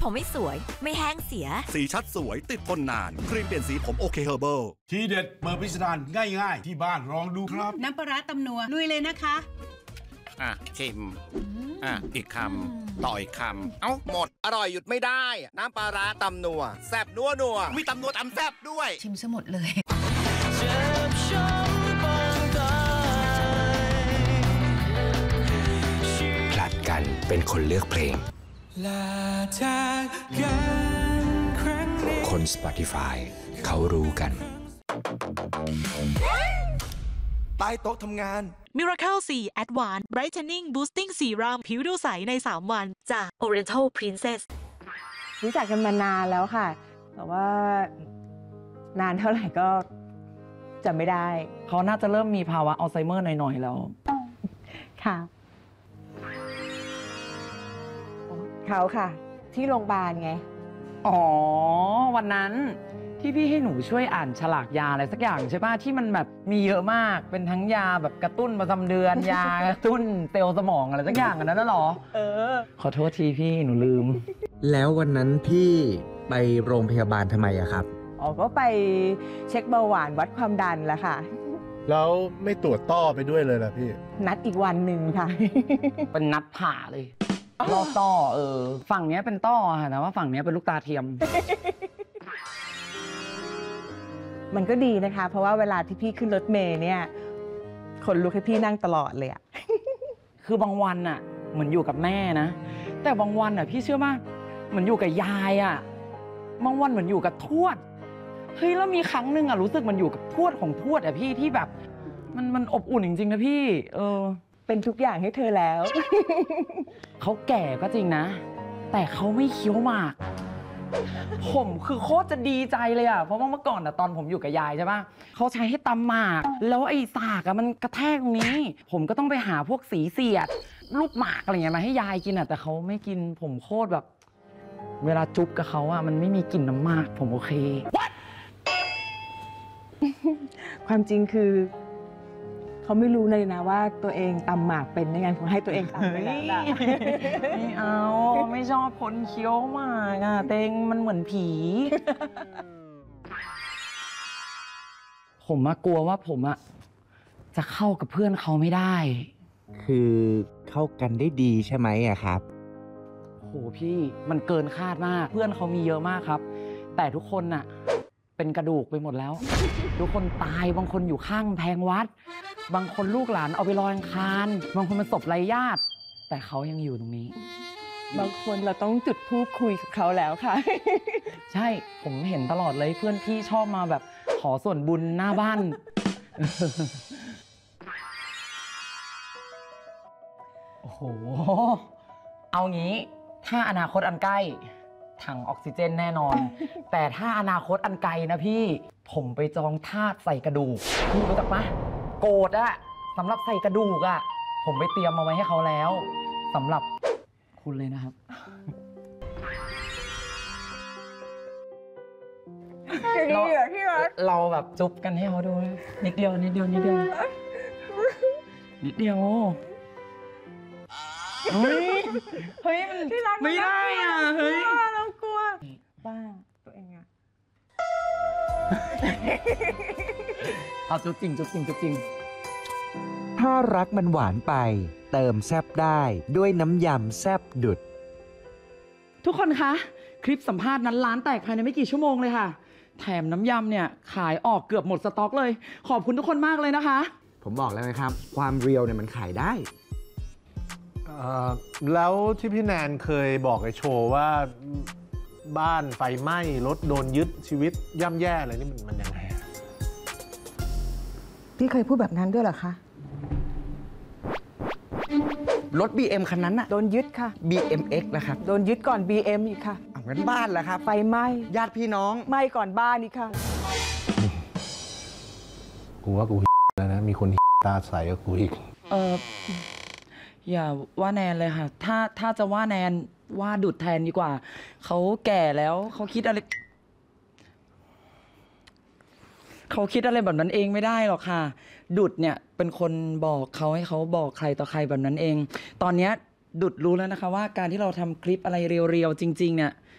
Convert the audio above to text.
ผมไม่สวยไม่แห้งเสียสีชัดสวยติดทนนานครีมเปลี่ยนสีผมโอเคเฮอร์เบิลทีเด็ดเปิดพิสดารง่ายๆที่บ้านลองดูครับน้ำปลาร้าตำนัวลุยเลยนะคะชิมอีกคำต่ออีกคำเอ้าหมดอร่อยหยุดไม่ได้น้ำปลาร้าตำนัวแซ่บนัวมีตำนัวตำแซ่บด้วยชิมซะหมดเลยผลัดกันเป็นคนเลือกเพลงคน Spotify เขารู้กันใต้โต๊ะทำงาน Miracle 4 Advanced Brightening Boosting Serum ผิวดูใสใน3วันจาก Oriental Princess รู้จักกันมานานแล้วค่ะแต่ว่านานเท่าไหร่ก็จำไม่ได้เขาน่าจะเริ่มมีภาวะอัลไซเมอร์หน่อยๆแล้วค่ะเขาค่ะที่โรงพยาบาลไงอ๋อวันนั้นที่พี่ให้หนูช่วยอ่านฉลากยาอะไรสักอย่างใช่ป่ะที่มันแบบมีเยอะมากเป็นทั้งยาแบบกระตุ้นประจำเดือน ยากระตุ้นเซลล์สมองอะไรสักอย่างอันนั้นน่ะหรอขอโทษทีพี่หนูลืมแล้ววันนั้นพี่ไปโรงพยาบาลทำไมอะครับอ๋อก็ไปเช็คเบาหวานวัดความดันแล้วค่ะแล้วไม่ตรวจต้อไปด้วยเลยล่ะพี่นัดอีกวันหนึ่งค่ะเป็นนัดผ่าเลยรอต้อฝั่งนี้เป็นต้อค่ะแต่ว่าฝั่งนี้เป็นลูกตาเทียมมันก็ดีนะคะเพราะว่าเวลาที่พี่ขึ้นรถเมล์เนี่ยคนลุกให้พี่นั่งตลอดเลยอะคือบางวันอะเหมือนอยู่กับแม่นะแต่บางวันอะพี่เชื่อป่ะเหมือนอยู่กับยายอะบางวันเหมือนอยู่กับทวดเฮ้ยแล้วมีครั้งหนึ่งอะรู้สึกมันอยู่กับทวดของทวดอะพี่ที่แบบมันอบอุ่นจริงๆนะพี่เป็นทุกอย่างให้เธอแล้วเขาแก่ก็จริงนะแต่เขาไม่เคี้ยวหมากผมคือโคตรจะดีใจเลยอ่ะเพราะว่าเมื่อก่อนอ่ะตอนผมอยู่กับยายใช่ป่ะเขาใช้ให้ตำหมากแล้วไอ้สากอ่ะมันกระแทกตรงนี้ผมก็ต้องไปหาพวกสีเสียดลูกหมากอะไรเงี้ยมาให้ยายกินอ่ะแต่เขาไม่กินผมโคตรแบบเวลาจุ๊บกับเขาอ่ะมันไม่มีกลิ่นน้ำหมากผมโอเคความจริงคือเขาไม่รู้เลยนะว่าตัวเองตำหมากเป็นยังไงผมให้ตัวเองตำไปแล้วนะไม่เอาไม่ชอบคนเคี้ยวหมากอ่ะเต็งมันเหมือนผีผมกลัวว่าผมจะเข้ากับเพื่อนเขาไม่ได้คือเข้ากันได้ดีใช่ไหมอะครับโหพี่มันเกินคาดมากเพื่อนเขามีเยอะมากครับแต่ทุกคนน่ะเป็นกระดูกไปหมดแล้วทุกคนตายบางคนอยู่ข้างแพงวัดบางคนลูกหลานเอาไปลอยอังคารบางคนเป็นศพไร้ญาติแต่เขายังอยู่ตรงนี้บางคนเราต้องจุดธูปคุยกับเขาแล้วค่ะใช่ผมเห็นตลอดเลยเพื่อนพี่ชอบมาแบบขอส่วนบุญหน้าบ้านโอ้โหเอางี้ถ้าอนาคตอันใกล้ถังออกซิเจนแน่นอนแต่ถ้าอนาคตอันไกลนะพี่ผมไปจองธาตุใส่กระดูกพี่รู้จักปะโกดอะสำหรับใส่กระดูกอะผมไปเตรียมมาไว้ให้เขาแล้วสำหรับคุณเลยนะครับเราแบบจุ๊บกันให้เขาดูนิดเดียวนิดเดียวนิดเดียวนิดเดียวเฮ้ยไม่ได้อ่ะเฮ้ยเรากลัวบ้าตัวเองอ่ะเอาจุ๊บจริงจุ๊บจริงจุ๊บจริงถ้ารักมันหวานไปเติมแซ่บได้ด้วยน้ำยำแซ่บดุดทุกคนคะคลิปสัมภาษณ์นั้นร้านแตกภายในไม่กี่ชั่วโมงเลยค่ะแถมน้ำยำเนี่ยขายออกเกือบหมดสต็อกเลยขอบคุณทุกคนมากเลยนะคะผมบอกแล้วนะครับความเรียวเนี่ยมันขายได้แล้วที่พี่แนนเคยบอกไอ้โชว์ว่าบ้านไฟไหม้รถโดนยึดชีวิตย่ำแย่อะไรนี่มันยังไงพี่เคยพูดแบบนั้นด้วยเหรอคะรถ BM คันนั้นน่ะโดนยึดค่ะ BMX นะครับโดนยึดก่อน BM อีกค่ะงั้นบ้านล่ะครับไฟไหม้ญาติพี่น้องไหม้ก่อนบ้านอีกค่ะกูว่ากูแล้วนะมีคนตาใสกับกูอีกอย่าว่าแนนเลยค่ะถ้าจะว่าแนนว่าดุดแทนดีกว่าเขาแก่แล้วเขาคิดอะไรแบบนั้นเองไม่ได้หรอกค่ะดุดเนี่ยเป็นคนบอกเขาให้เขาบอกใครต่อใครแบบนั้นเองตอนนี้ดุดรู้แล้วนะคะว่าการที่เราทำคลิปอะไรเรียวๆจริงๆเนี่ย